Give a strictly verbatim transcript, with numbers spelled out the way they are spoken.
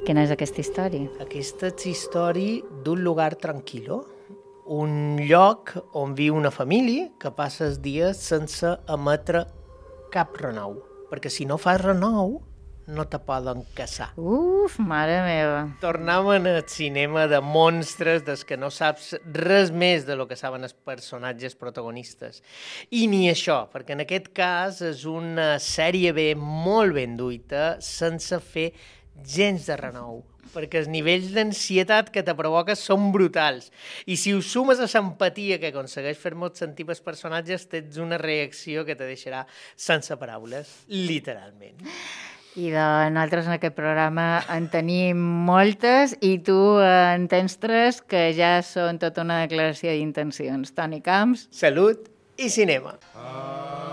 Quina és aquesta història? Aquesta és història d'un lugar tranquil·lo, un lloc on viu una família que passa els dies sense emetre cap renou, perquè si no fas renou no te poden caçar. Uf, mare meva. Tornem al cinema de monstres des que no saps res més de lo que saben els personatges protagonistes. I ni això, perquè en aquest cas és una sèrie B molt ben duita, sense fer gens de renou, perquè els nivells d'ansietat que te provoca són brutals. I si ho sumes a l'empatia que aconsegueix fer-nos sentir pels personatges, tens una reacció que te deixarà sense paraules, literalment. I de nosaltres en aquest programa en tenim moltes i tu en tens tres que ja són tota una declaració d'intencions. Toni Camps. Salut i cinema. Ah.